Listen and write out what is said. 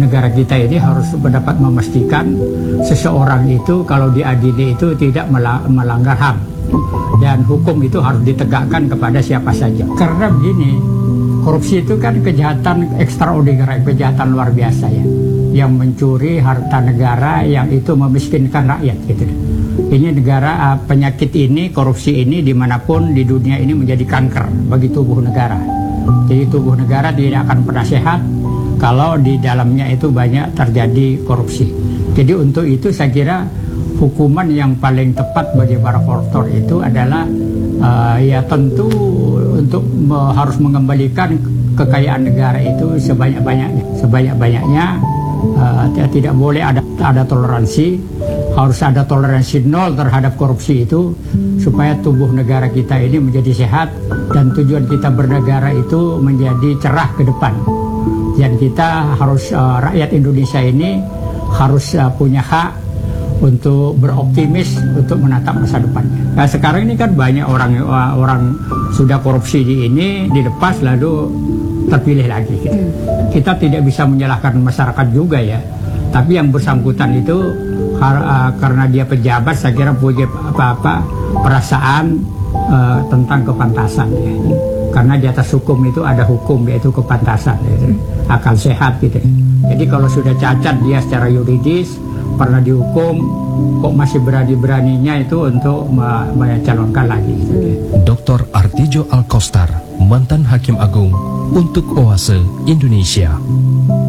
negara kita ini harus dapat memastikan seseorang itu kalau diadili itu tidak melanggar HAM, dan hukum itu harus ditegakkan kepada siapa saja. Karena begini, korupsi itu kan kejahatan ekstraordinari, kejahatan luar biasa ya, yang mencuri harta negara, yang itu memiskinkan rakyat gitu. Ini negara, penyakit ini, korupsi ini dimanapun di dunia ini menjadi kanker bagi tubuh negara. Jadi tubuh negara tidak akan pernah sehat kalau di dalamnya itu banyak terjadi korupsi. Jadi untuk itu saya kira hukuman yang paling tepat bagi para koruptor itu adalah ya tentu untuk harus mengembalikan kekayaan negara itu sebanyak-banyaknya. Tidak boleh ada toleransi, harus ada toleransi nol terhadap korupsi itu, supaya tubuh negara kita ini menjadi sehat dan tujuan kita bernegara itu menjadi cerah ke depan. Dan kita harus, rakyat Indonesia ini harus punya hak untuk beroptimis untuk menatap masa depannya. Nah, sekarang ini kan banyak orang sudah korupsi dilepas lalu terpilih lagi gitu. Kita tidak bisa menyalahkan masyarakat juga ya, tapi yang bersangkutan itu karena dia pejabat, saya kira punya perasaan tentang kepantasan ya. Karena di atas hukum itu ada hukum, yaitu kepantasan gitu. Akal sehat gitu. Jadi kalau sudah cacat dia secara yuridis, pernah dihukum, kok masih berani-beraninya itu untuk mencalonkan lagi gitu. Dr. Artijo Alkostar, mantan Hakim Agung untuk Oase Indonesia.